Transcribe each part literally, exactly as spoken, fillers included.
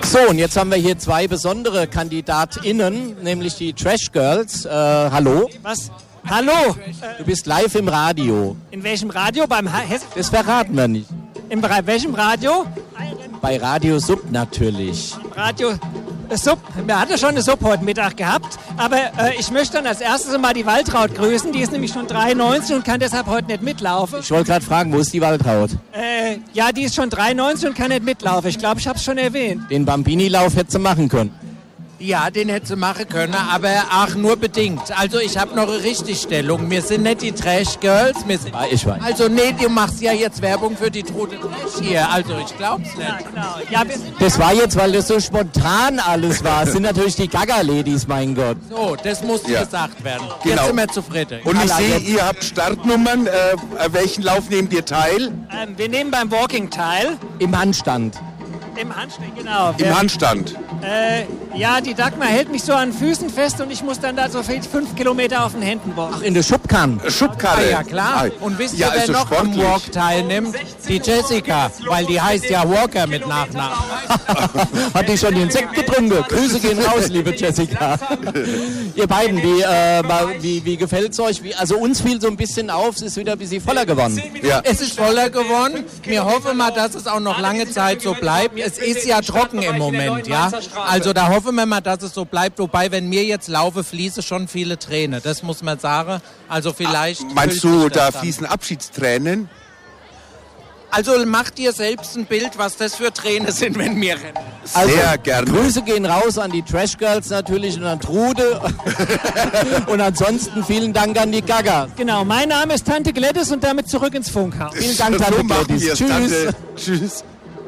So, und jetzt haben wir hier zwei besondere KandidatInnen, nämlich die Trash Girls. Äh, hallo. Was? Hallo. Du bist live im Radio. In welchem Radio? Beim Hessen? Das verraten wir nicht. In welchem Radio? Bei Radio Sub natürlich. Radio Sub. Wir hatten schon eine Sub heute Mittag gehabt, aber äh, ich möchte dann als erstes mal die Waltraud grüßen. Die ist nämlich schon dreiundneunzig und kann deshalb heute nicht mitlaufen. Ich wollte gerade fragen, wo ist die Waltraud? Äh, ja, die ist schon dreiundneunzig und kann nicht mitlaufen. Ich glaube, ich habe es schon erwähnt. Den Bambini-Lauf hättest du machen können. Ja, den hätte sie machen können, aber auch nur bedingt. Also ich habe noch eine Richtigstellung. Wir sind nicht die Trash Girls. Wir sind ja, ich weiß. Also nee, du machst ja jetzt Werbung für die Trude Trash hier. Also ich glaub's nicht. Ja, genau. Ja, wir sind das war jetzt, weil das so spontan alles war. Das sind natürlich die Gaga-Ladies, mein Gott. So, das muss ja. gesagt werden. Genau. Jetzt sind wir zufrieden. Und ich sehe, ihr habt Startnummern. Äh, welchen Lauf nehmt ihr teil? Ähm, wir nehmen beim Walking teil. Im Handstand. Im Handstand, genau. Im Wir, Handstand. Äh, ja, die Dagmar hält mich so an den Füßen fest und ich muss dann da so fünf Kilometer auf den Händen walken. Ach, in der Schubkarre. Schubkarre. Ah, ja, klar. Ah. Und wisst ihr, Ja, wer also noch sportlich. am Walk teilnimmt? Die Jessica, weil die heißt ja Walker mit Nachnamen. Hat die schon den Sekt getrunken? Grüße gehen raus, liebe Jessica. Ihr beiden, wie, äh, wie, wie gefällt es euch? Wie, also uns fiel so ein bisschen auf, es ist wieder ein bisschen voller geworden. Ja. Es ist voller geworden. Wir hoffen mal, dass es auch noch lange Zeit so bleibt. Es ist ja trocken im Moment, ja. Also da hoffen wir mal, dass es so bleibt. Wobei, wenn mir jetzt laufe, fließen schon viele Tränen. Das muss man sagen. Also vielleicht... Meinst füllt du, sich das da dann. fließen Abschiedstränen? Also mach dir selbst ein Bild, was das für Tränen sind, wenn wir rennen. Also, Sehr gerne. Grüße gehen raus an die Trash Girls natürlich und an Trude. Und ansonsten vielen Dank an die Gaga. Genau, mein Name ist Tante Gladys und damit zurück ins Funkhaus. Vielen Dank, So Tante machen Gladys. wir's, Tschüss. Tante. Tschüss.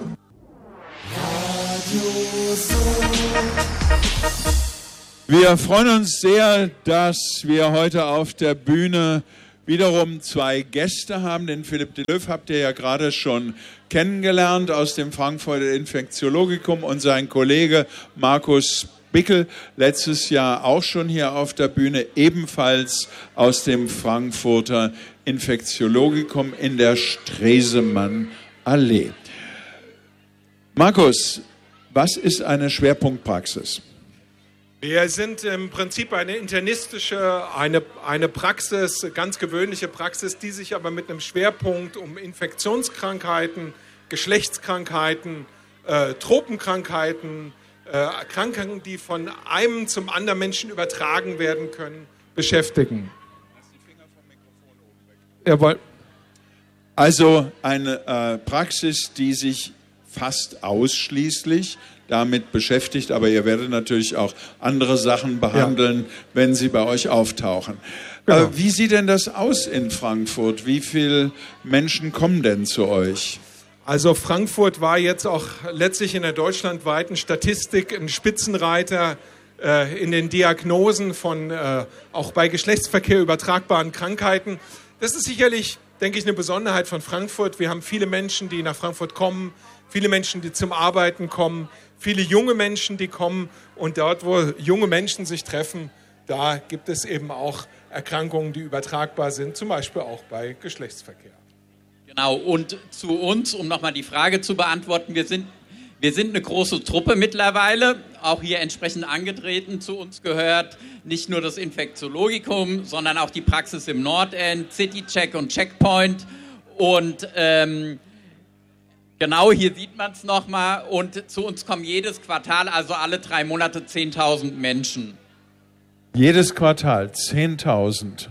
Wir freuen uns sehr, dass wir heute auf der Bühne wiederum zwei Gäste haben. Den Philipp Deleuve habt ihr ja gerade schon kennengelernt aus dem Frankfurter Infektiologikum und sein Kollege Markus Bickel, letztes Jahr auch schon hier auf der Bühne, ebenfalls aus dem Frankfurter Infektiologikum in der Stresemann-Allee. Markus, was ist eine Schwerpunktpraxis? Wir sind im Prinzip eine internistische, eine, eine Praxis, ganz gewöhnliche Praxis, die sich aber mit einem Schwerpunkt um Infektionskrankheiten, Geschlechtskrankheiten, äh, Tropenkrankheiten, äh, Krankheiten, die von einem zum anderen Menschen übertragen werden können, beschäftigen. Jawohl. Also eine äh, Praxis, die sich fast ausschließlich damit beschäftigt, aber ihr werdet natürlich auch andere Sachen behandeln, ja, wenn sie bei euch auftauchen. Genau. Äh, wie sieht denn das aus in Frankfurt? Wie viele Menschen kommen denn zu euch? Also Frankfurt war jetzt auch letztlich in der deutschlandweiten Statistik ein Spitzenreiter äh, in den Diagnosen von äh, auch bei Geschlechtsverkehr übertragbaren Krankheiten. Das ist sicherlich, denke ich, eine Besonderheit von Frankfurt. Wir haben viele Menschen, die nach Frankfurt kommen, viele Menschen, die zum Arbeiten kommen, viele junge Menschen, die kommen. Und dort, wo junge Menschen sich treffen, da gibt es eben auch Erkrankungen, die übertragbar sind, zum Beispiel auch bei Geschlechtsverkehr. Genau, und zu uns, um nochmal die Frage zu beantworten, wir sind, wir sind eine große Truppe mittlerweile, auch hier entsprechend angetreten. Zu uns gehört nicht nur das Infektiologikum, sondern auch die Praxis im Nordend, CityCheck und Checkpoint. Und ähm, genau, hier sieht man es nochmal. Und zu uns kommen jedes Quartal, also alle drei Monate, zehntausend Menschen. Jedes Quartal zehntausend.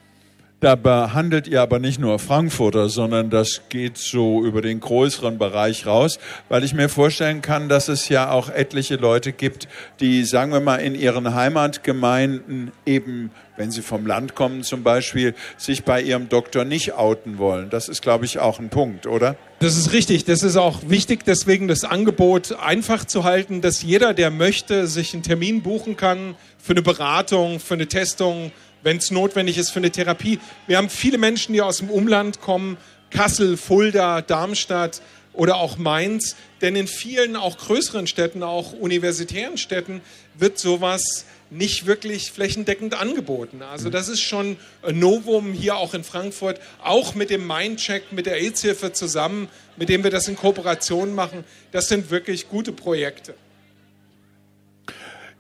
Da behandelt ihr aber nicht nur Frankfurter, sondern das geht so über den größeren Bereich raus, weil ich mir vorstellen kann, dass es ja auch etliche Leute gibt, die, sagen wir mal, in ihren Heimatgemeinden eben, wenn sie vom Land kommen zum Beispiel, sich bei ihrem Doktor nicht outen wollen. Das ist, glaube ich, auch ein Punkt, oder? Das ist richtig. Das ist auch wichtig, deswegen das Angebot einfach zu halten, dass jeder, der möchte, sich einen Termin buchen kann für eine Beratung, für eine Testung, wenn es notwendig ist für eine Therapie. Wir haben viele Menschen, die aus dem Umland kommen, Kassel, Fulda, Darmstadt oder auch Mainz. Denn in vielen auch größeren Städten, auch universitären Städten, wird sowas nicht wirklich flächendeckend angeboten. Also das ist schon ein Novum hier auch in Frankfurt, auch mit dem Mindcheck, mit der AIDS-Hilfe zusammen, mit dem wir das in Kooperation machen. Das sind wirklich gute Projekte.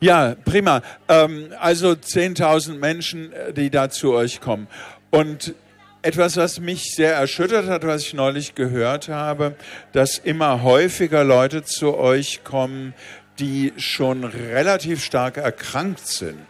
Ja, prima. Ähm, also zehntausend Menschen, die da zu euch kommen. Und etwas, was mich sehr erschüttert hat, was ich neulich gehört habe, dass immer häufiger Leute zu euch kommen, die schon relativ stark erkrankt sind.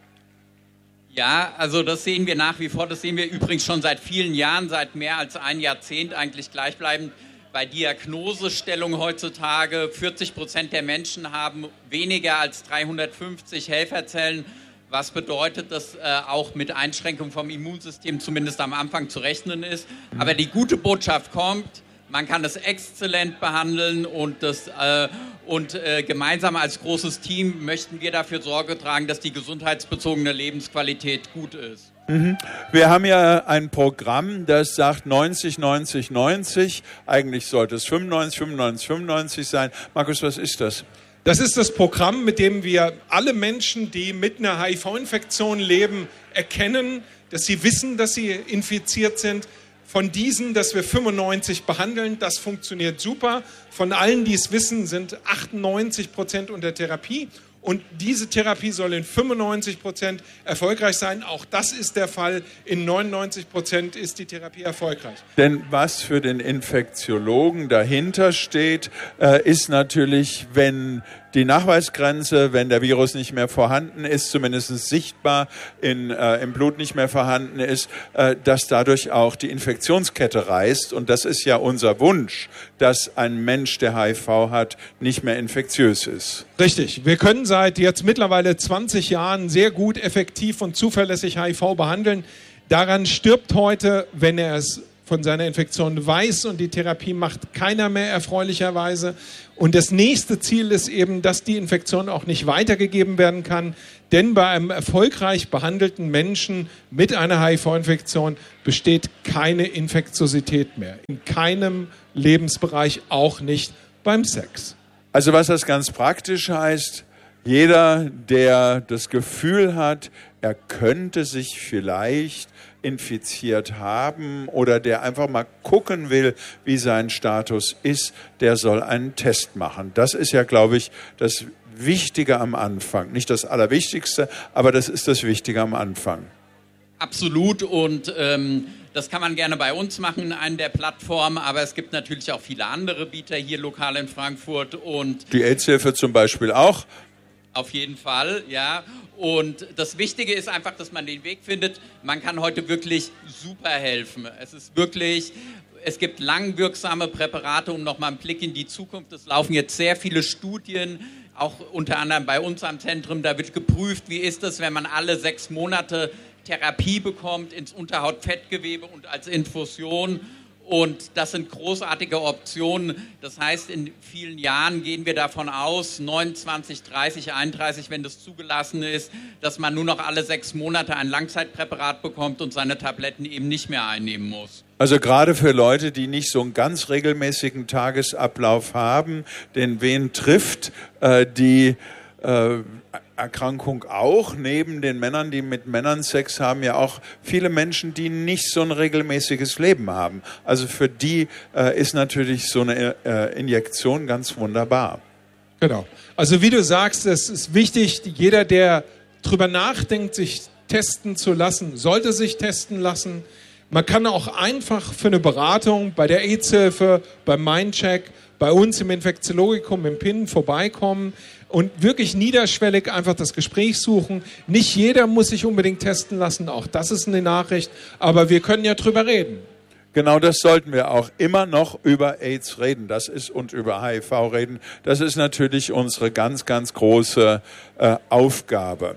Ja, also das sehen wir nach wie vor. Das sehen wir übrigens schon seit vielen Jahren, seit mehr als ein Jahrzehnt eigentlich gleichbleibend. Bei Diagnosestellung heutzutage, vierzig Prozent der Menschen haben weniger als dreihundertfünfzig Helferzellen, was bedeutet, dass äh, auch mit Einschränkung vom Immunsystem zumindest am Anfang zu rechnen ist. Aber die gute Botschaft kommt, man kann es exzellent behandeln und, das, äh, und äh, gemeinsam als großes Team möchten wir dafür Sorge tragen, dass die gesundheitsbezogene Lebensqualität gut ist. Mhm. Wir haben ja ein Programm, das sagt neunzig, neunzig, neunzig. Eigentlich sollte es fünfundneunzig, fünfundneunzig, fünfundneunzig sein. Markus, was ist das? Das ist das Programm, mit dem wir alle Menschen, die mit einer H I V-Infektion leben, erkennen, dass sie wissen, dass sie infiziert sind. Von diesen, dass wir fünfundneunzig behandeln, das funktioniert super. Von allen, die es wissen, sind achtundneunzig Prozent unter Therapie. Und diese Therapie soll in fünfundneunzig Prozent erfolgreich sein. Auch das ist der Fall. In neunundneunzig Prozent ist die Therapie erfolgreich. Denn was für den Infektiologen dahinter steht, äh, ist natürlich, wenn die Nachweisgrenze, wenn der Virus nicht mehr vorhanden ist, zumindest sichtbar in, äh, im Blut nicht mehr vorhanden ist, äh, dass dadurch auch die Infektionskette reißt. Und das ist ja unser Wunsch, dass ein Mensch, der H I V hat, nicht mehr infektiös ist. Richtig. Wir können seit jetzt mittlerweile zwanzig Jahren sehr gut, effektiv und zuverlässig H I V behandeln. Daran stirbt heute, wenn er es von seiner Infektion weiß und die Therapie macht keiner mehr erfreulicherweise. Und das nächste Ziel ist eben, dass die Infektion auch nicht weitergegeben werden kann. Denn bei einem erfolgreich behandelten Menschen mit einer H I V-Infektion besteht keine Infektiosität mehr. In keinem Lebensbereich, auch nicht beim Sex. Also was das ganz praktisch heißt, jeder, der das Gefühl hat, er könnte sich vielleicht infiziert haben oder der einfach mal gucken will, wie sein Status ist, der soll einen Test machen. Das ist ja, glaube ich, das Wichtige am Anfang. Nicht das Allerwichtigste, aber das ist das Wichtige am Anfang. Absolut, und ähm, das kann man gerne bei uns machen in einer der Plattformen, aber es gibt natürlich auch viele andere Bieter hier lokal in Frankfurt. Und die AIDS-Hilfe zum Beispiel auch. Auf jeden Fall, ja. Und das Wichtige ist einfach, dass man den Weg findet. Man kann heute wirklich super helfen. Es ist wirklich, es gibt langwirksame Präparate, um nochmal einen Blick in die Zukunft. Es laufen jetzt sehr viele Studien, auch unter anderem bei uns am Zentrum. Da wird geprüft, wie ist es, wenn man alle sechs Monate Therapie bekommt ins Unterhautfettgewebe und als Infusion. Und das sind großartige Optionen. Das heißt, in vielen Jahren gehen wir davon aus, neunundzwanzig, dreißig, einunddreißig, wenn das zugelassen ist, dass man nur noch alle sechs Monate ein Langzeitpräparat bekommt und seine Tabletten eben nicht mehr einnehmen muss. Also gerade für Leute, die nicht so einen ganz regelmäßigen Tagesablauf haben, den wen trifft, äh, die äh, Erkrankung auch, neben den Männern, die mit Männern Sex haben, ja auch viele Menschen, die nicht so ein regelmäßiges Leben haben. Also für die äh, ist natürlich so eine äh, Injektion ganz wunderbar. Genau. Also wie du sagst, es ist wichtig, jeder, der drüber nachdenkt, sich testen zu lassen, sollte sich testen lassen. Man kann auch einfach für eine Beratung bei der AIDS-Hilfe, beim Mindcheck, bei uns im Infektiologikum, im P I N vorbeikommen und wirklich niederschwellig einfach das Gespräch suchen. Nicht jeder muss sich unbedingt testen lassen, auch das ist eine Nachricht, aber wir können ja drüber reden. Genau, das sollten wir auch immer noch über AIDS reden. Das ist und über H I V reden. Das ist natürlich unsere ganz, ganz große äh, Aufgabe.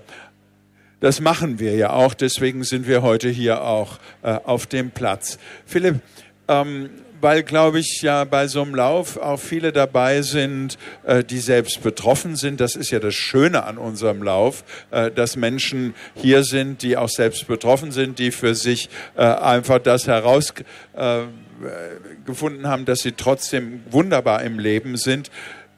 Das machen wir ja auch, deswegen sind wir heute hier auch äh, auf dem Platz. Philipp, ähm, weil, glaube ich, ja bei so einem Lauf auch viele dabei sind, äh, die selbst betroffen sind. Das ist ja das Schöne an unserem Lauf, äh, dass Menschen hier sind, die auch selbst betroffen sind, die für sich äh, einfach das herausgefunden äh, haben, dass sie trotzdem wunderbar im Leben sind.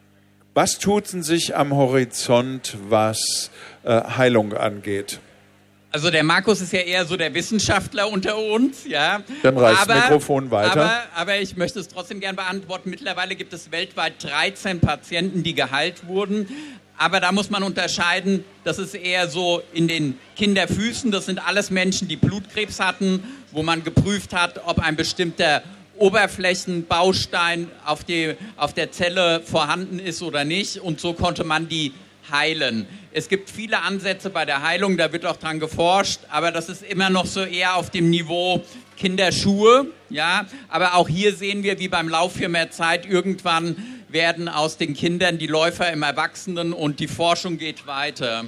Was tut denn sich am Horizont, was äh, Heilung angeht? Also der Markus ist ja eher so der Wissenschaftler unter uns, ja. Dann reicht das Mikrofon weiter. Aber, aber ich möchte es trotzdem gerne beantworten. Mittlerweile gibt es weltweit dreizehn Patienten, die geheilt wurden. Aber da muss man unterscheiden, das ist eher so in den Kinderfüßen, das sind alles Menschen, die Blutkrebs hatten, wo man geprüft hat, ob ein bestimmter Oberflächenbaustein auf, die, auf der Zelle vorhanden ist oder nicht. Und so konnte man die heilen. Es gibt viele Ansätze bei der Heilung, da wird auch dran geforscht, aber das ist immer noch so eher auf dem Niveau Kinderschuhe. Ja? Aber auch hier sehen wir, wie beim Lauf für mehr Zeit, irgendwann werden aus den Kindern die Läufer im Erwachsenen und die Forschung geht weiter.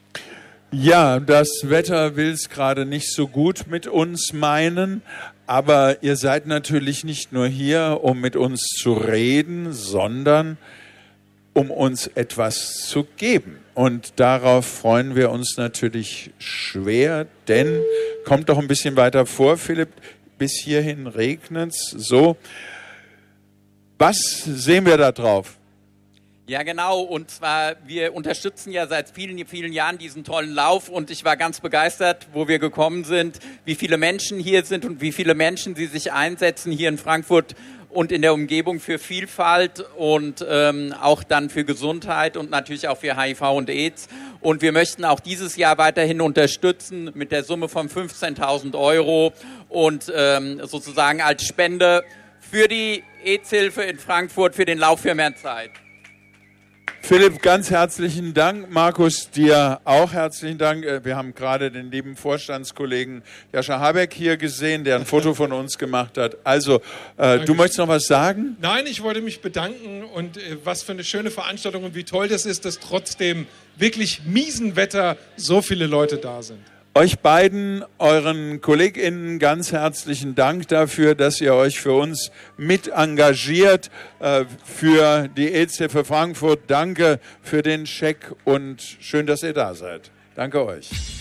Ja, das Wetter will es gerade nicht so gut mit uns meinen, aber ihr seid natürlich nicht nur hier, um mit uns zu reden, sondern um uns etwas zu geben. Und darauf freuen wir uns natürlich schwer, denn, kommt doch ein bisschen weiter vor, Philipp, bis hierhin regnet es. So, was sehen wir da drauf? Ja, genau. Und zwar, wir unterstützen ja seit vielen, vielen Jahren diesen tollen Lauf. Und ich war ganz begeistert, wo wir gekommen sind, wie viele Menschen hier sind und wie viele Menschen sie sich einsetzen hier in Frankfurt und in der Umgebung für Vielfalt und ähm, auch dann für Gesundheit und natürlich auch für H I V und AIDS. Und wir möchten auch dieses Jahr weiterhin unterstützen mit der Summe von fünfzehntausend Euro und ähm, sozusagen als Spende für die AIDS-Hilfe in Frankfurt, für den Lauf für mehr Zeit. Philipp, ganz herzlichen Dank. Markus, dir auch herzlichen Dank. Wir haben gerade den lieben Vorstandskollegen Jascha Habeck hier gesehen, der ein Foto von uns gemacht hat. Also, äh, du möchtest noch was sagen? Nein, ich wollte mich bedanken und äh, was für eine schöne Veranstaltung und wie toll das ist, dass trotz dem wirklich miesen Wetter so viele Leute da sind. Euch beiden, euren KollegInnen ganz herzlichen Dank dafür, dass ihr euch für uns mit engagiert, äh, für die AIDS-Hilfe Frankfurt. Danke für den Scheck und schön, dass ihr da seid. Danke euch.